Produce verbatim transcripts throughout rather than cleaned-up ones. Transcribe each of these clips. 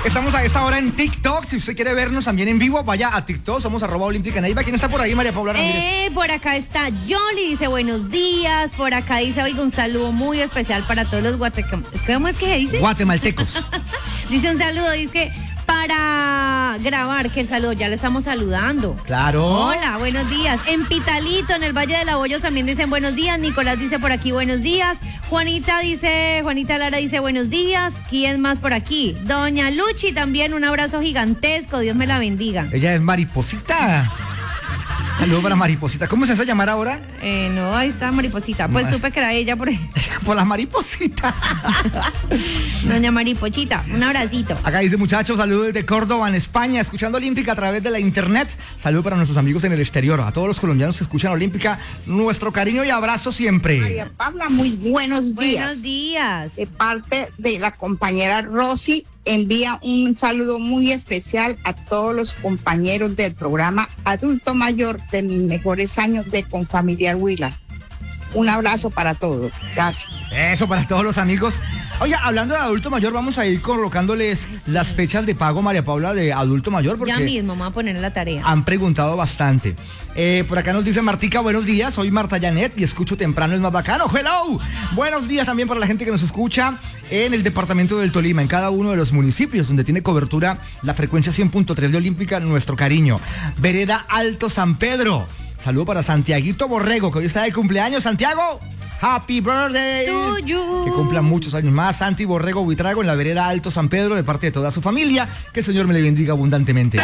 Estamos a esta hora en TikTok. Si usted quiere vernos también en vivo, vaya a TikTok. Somos arroba Olímpica Neiva. ¿Quién está por ahí, María Paula Ramírez? Eh, por acá está Yoli, dice buenos días. Por acá dice, oiga, un saludo muy especial para todos los guatemaltecos. ¿Cómo es que se dice? Guatemaltecos. Dice un saludo, dice que para grabar, que el saludo ya le estamos saludando. Claro. Hola, buenos días. En Pitalito, en el Valle de la Bollos también dicen buenos días. Nicolás dice por aquí buenos días. Juanita dice, Juanita Lara dice buenos días. ¿Quién más por aquí? Doña Luchi también, un abrazo gigantesco. Dios me la bendiga. Ella es Mariposita. Saludos para Mariposita. ¿Cómo se hace llamar ahora? Eh, no, ahí está Mariposita. Pues supe que era ella por ahí. Por las maripositas. Doña Maripochita, un abracito. Acá dice, muchachos, saludos desde Córdoba, en España, escuchando Olímpica a través de la internet. Saludos para nuestros amigos en el exterior, a todos los colombianos que escuchan Olímpica, nuestro cariño y abrazo siempre. María Paula, muy buenos días. Buenos días. De parte de la compañera Rosy, envía un saludo muy especial a todos los compañeros del programa Adulto Mayor de mis mejores años de Confamiliar Huila. Un abrazo para todos. Gracias. Eso para todos los amigos. Oye, hablando de adulto mayor, vamos a ir colocándoles las fechas de pago, María Paula, de adulto mayor. Porque ya mismo, me voy a poner en la tarea. Han preguntado bastante. Eh, por acá nos dice Martica, buenos días, soy Marta Janet y escucho temprano, es más bacano. ¡Hello! Buenos días también para la gente que nos escucha en el departamento del Tolima, en cada uno de los municipios donde tiene cobertura la frecuencia cien punto tres de Olímpica, nuestro cariño. Vereda Alto San Pedro. Saludo para Santiaguito Borrego, que hoy está de cumpleaños. Santiago, happy birthday. To you. Que cumpla muchos años más. Santi Borrego Buitrago en la vereda Alto San Pedro, de parte de toda su familia. Que el Señor me le bendiga abundantemente.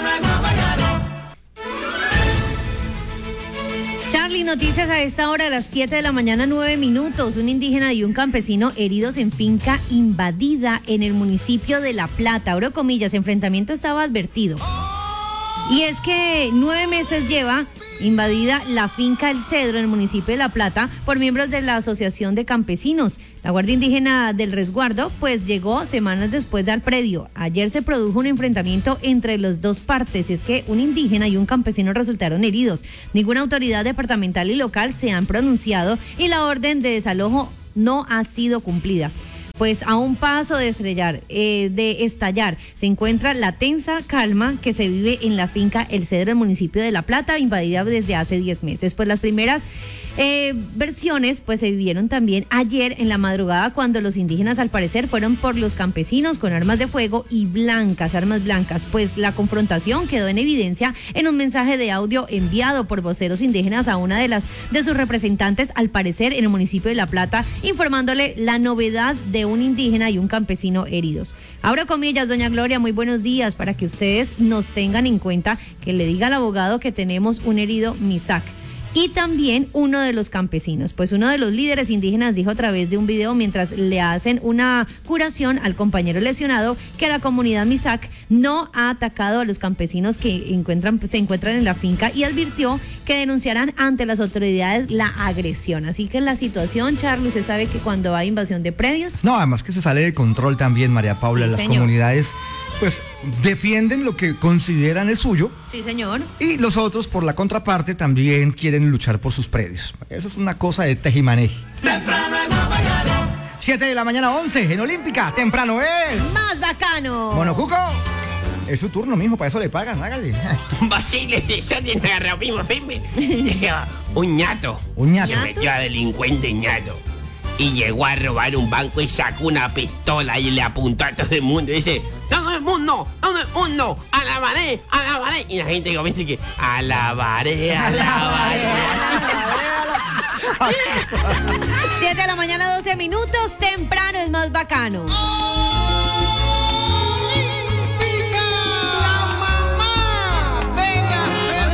Charlie, noticias a esta hora, a las siete de la mañana, nueve minutos. Un indígena y un campesino heridos en finca invadida en el municipio de La Plata. Abro comillas, enfrentamiento estaba advertido. Y es que nueve meses lleva invadida la finca El Cedro en el municipio de La Plata por miembros de la Asociación de Campesinos. La Guardia Indígena del Resguardo pues llegó semanas después al predio. Ayer se produjo un enfrentamiento entre las dos partes, y es que un indígena y un campesino resultaron heridos. Ninguna autoridad departamental y local se han pronunciado y la orden de desalojo no ha sido cumplida. Pues a un paso de estrellar, eh, de estallar, se encuentra la tensa calma que se vive en la finca El Cedro del municipio de La Plata, invadida desde hace diez meses. Pues las primeras eh, versiones pues se vivieron también ayer en la madrugada, cuando los indígenas al parecer fueron por los campesinos con armas de fuego y blancas, armas blancas. Pues la confrontación quedó en evidencia en un mensaje de audio enviado por voceros indígenas a una de las de sus representantes, al parecer en el municipio de La Plata, informándole la novedad de un indígena y un campesino heridos. Abro comillas, doña Gloria, muy buenos días, para que ustedes nos tengan en cuenta, que le diga al abogado que tenemos un herido Misak y también uno de los campesinos. Pues uno de los líderes indígenas dijo a través de un video, mientras le hacen una curación al compañero lesionado, que la comunidad Misak no ha atacado a los campesinos que encuentran, se encuentran en la finca, y advirtió que denunciarán ante las autoridades la agresión. Así que la situación, Charlie, usted sabe que cuando hay invasión de predios... No, además que se sale de control también, María Paula. Sí, las señor. comunidades pues defienden lo que consideran es suyo. Sí, señor. Y los otros, por la contraparte, también quieren luchar por sus predios. Eso es una cosa de tejimaneje. siete de la mañana, once en Olímpica. Temprano es... ¡Más bacano! Monocuco, es su turno, mijo, para eso le pagan, hágale. Basile, eso tiene agarrado mismo firme. Un ñato. Un ñato. Se metió a delincuente ñato. Y llegó a robar un banco y sacó una pistola y le apuntó a todo el mundo y dice: ¡todo el mundo! ¡todo el mundo! ¡Alabaré! ¡alabaré! Y la gente comienza que alabaré, alabaré. siete de la mañana, doce minutos. Temprano es más bacano.